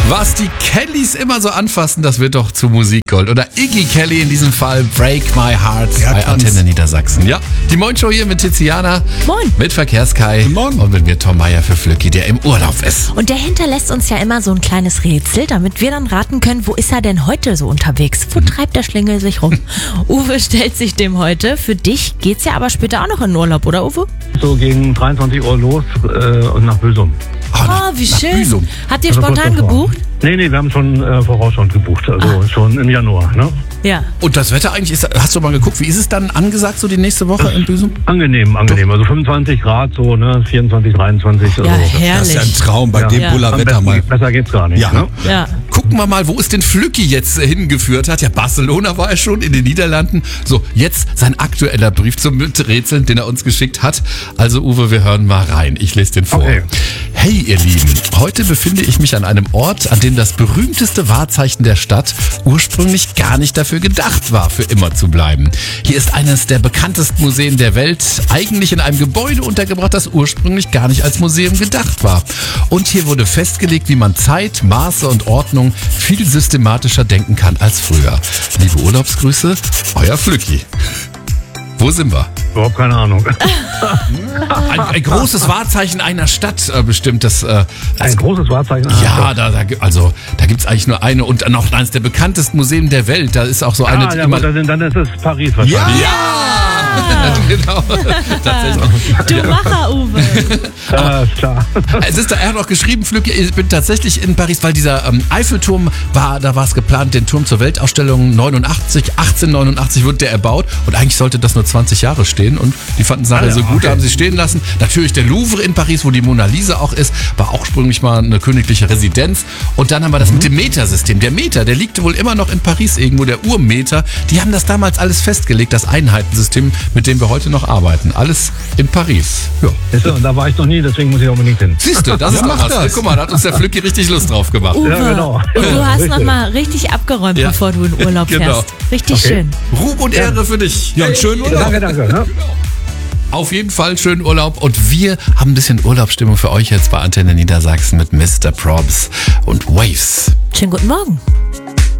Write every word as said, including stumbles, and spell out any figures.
Was die Kellys immer so anfassen, das wird doch zu Musikgold. Oder Iggy Kelly in diesem Fall, Break My Heart Ja, bei kann's. Antenne Niedersachsen. Ja, die Moin-Show hier mit Tiziana. Moin. Mit Verkehrskai. Guten Morgen. Und mit mir Tom Meier für Flücki, der im Urlaub ist. Und der hinterlässt uns ja immer so ein kleines Rätsel, damit wir dann raten können, wo ist er denn heute so unterwegs? Wo treibt der Schlingel sich rum? Uwe stellt sich dem heute. Für dich geht's ja aber später auch noch in den Urlaub, oder Uwe? So gegen dreiundzwanzig Uhr los äh, und nach Büsum. Ah, Oh, wie nach schön. Büsum. Habt ihr Also kurz spontan davor. gebucht? Nee, nee, wir haben schon äh, vorausschauend gebucht, also schon im Januar. Ne? Ja. Und das Wetter eigentlich, ist, hast du mal geguckt, wie ist es dann angesagt so die nächste Woche in Büsum? Angenehm, angenehm. Also fünfundzwanzig Grad, so ne, vierundzwanzig, dreiundzwanzig. Ja, also, Das ist ja ein herrlich. Traum bei Ja. dem Ja. Buller am Wetter besten, mal. besser geht's gar nicht. Ja. Ne? Ja. Gucken wir mal, wo es den Flücki jetzt äh, hingeführt hat. Ja, Barcelona war er schon, in den Niederlanden. So, jetzt sein aktueller Brief zum Rätseln, den er uns geschickt hat. Also Uwe, wir hören mal rein. Ich lese den vor. Okay. Hey ihr Lieben, heute befinde ich mich an einem Ort, an dem das berühmteste Wahrzeichen der Stadt ursprünglich gar nicht dafür gedacht war, für immer zu bleiben. Hier ist eines der bekanntesten Museen der Welt, eigentlich in einem Gebäude untergebracht, das ursprünglich gar nicht als Museum gedacht war. Und hier wurde festgelegt, wie man Zeit, Maße und Ordnung viel systematischer denken kann als früher. Liebe Urlaubsgrüße, euer Flücki. Wo sind wir? Überhaupt keine Ahnung. Ein, ein großes Wahrzeichen einer Stadt äh, bestimmt. Das, äh, das Ein großes Wahrzeichen. ja, da, da, gi- also, da gibt's eigentlich nur eine und noch eines der bekanntesten Museen der Welt. Da ist auch so eine, Ah, die ja, immer... gut, dann, dann ist es Paris wahrscheinlich. Ja! Genau, tatsächlich. Du Macher, Uwe. Ja, ist klar. Es ist da, er hat auch geschrieben, Flücki, ich bin tatsächlich in Paris, weil dieser ähm, Eiffelturm war, da war es geplant, den Turm zur Weltausstellung neunundachtzig, achtzehnhundertneunundachtzig wurde der erbaut und eigentlich sollte das nur zwanzig Jahre stehen und die fanden es nachher Ah ja, so gut, okay. haben sie stehen lassen. Natürlich der Louvre in Paris, wo die Mona Lisa auch ist, war auch ursprünglich mal eine königliche Residenz und dann haben wir das mit dem Metersystem. Der Meter, der liegt wohl immer noch in Paris irgendwo, der Urmeter, die haben das damals alles festgelegt, das Einheitensystem, mit dem wir heute noch arbeiten. Alles in Paris. Ja. Ist so, und da war ich noch nie, deswegen muss ich unbedingt hin. Siehst du, das ist Ja, doch mach was. das. Guck mal, da hat uns der Flücki richtig Lust drauf gemacht. Uwe. Ja, genau. Und du hast Richtig. nochmal richtig abgeräumt, Ja. bevor du in Urlaub Genau. fährst. Richtig Okay. schön. Ruhm und Ehre für dich. Ja, einen schönen Urlaub. Danke, danke. Ne? Auf jeden Fall schönen Urlaub. Und wir haben ein bisschen Urlaubsstimmung für euch jetzt bei Antenne Niedersachsen mit Mister Probs und Waves. Schönen guten Morgen.